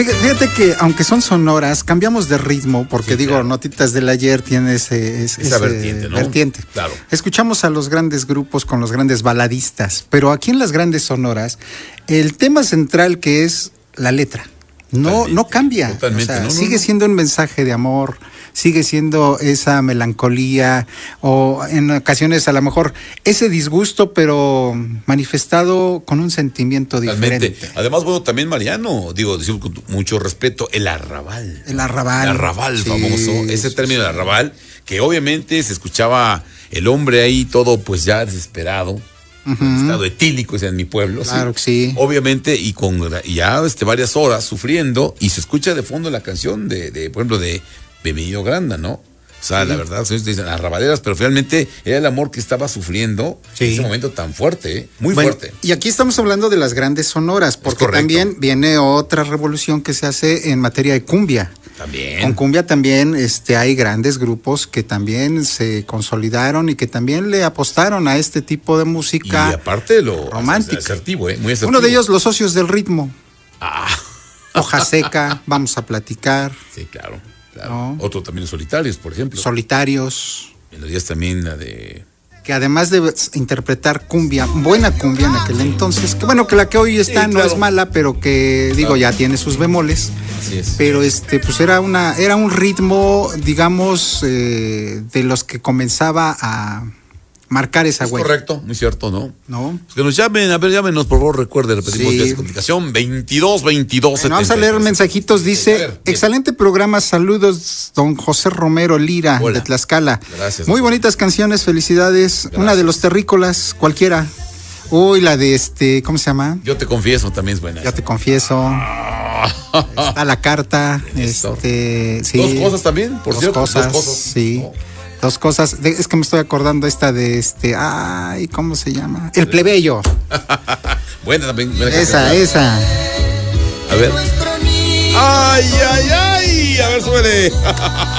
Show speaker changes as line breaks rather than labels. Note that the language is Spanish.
Fíjate que aunque son sonoras, cambiamos de ritmo, porque digo, Notitas del Ayer tiene esa vertiente, ¿no?
Claro.
Escuchamos a los grandes grupos con los grandes baladistas, pero aquí en las grandes sonoras, el tema central que es la letra, no cambia.
Totalmente,
o sea, sigue siendo un mensaje de amor, sigue siendo esa melancolía, o en ocasiones a lo mejor ese disgusto, pero manifestado con un sentimiento diferente.
Además, bueno, también Mariano, decimos con mucho respeto, el arrabal.
El arrabal.
Sí, famoso, ese término de arrabal, que obviamente se escuchaba el hombre ahí todo pues ya desesperado. Estado etílico, en mi pueblo.
Claro que sí.
Obviamente, y con ya varias horas sufriendo, y se escucha de fondo la canción de por ejemplo, de Bienvenido Granda, ¿no? O sea, la verdad, se dicen arrabaleras, pero finalmente era el amor que estaba sufriendo en ese momento tan fuerte, muy fuerte.
Y aquí estamos hablando de las grandes sonoras, porque también viene otra revolución que se hace en materia de cumbia.
También.
Con cumbia también hay grandes grupos que también se consolidaron y que también le apostaron a este tipo de música.
Y aparte de lo
romántica.
Asertivo, muy asertivo.
Uno de ellos, Los Socios del Ritmo. Hoja Seca, Vamos a Platicar.
Sí, claro. ¿No? Otro también, Solitarios, por ejemplo.
Solitarios.
Melodías también, la de...
Que además de interpretar cumbia, buena cumbia en aquel entonces, que bueno, que la que hoy está no es mala, pero que ya tiene sus bemoles.
Así es.
Pero pues era un ritmo, digamos, de los que comenzaba a marcar esa huella.
Correcto, muy cierto, ¿no?
Pues
que nos llamen, llámenos, por favor, recuerde, repetimos que es comunicación 22
vamos a leer mensajitos, dice, excelente programa, saludos, don José Romero Lira, de Tlaxcala.
Gracias.
Muy bonitas canciones, felicidades. Gracias. Una de Los Terrícolas, cualquiera. Uy, la de ¿cómo se llama?
Yo te confieso, también es buena.
Yo te confieso. Está La Carta, sí.
Dos cosas también, por cierto.
Dos cosas, sí. Dos cosas, es que me estoy acordando esta de ¿cómo se llama? El Plebeyo.
Buena también.
Esa.
A ver. ¡Ay! A ver, suele.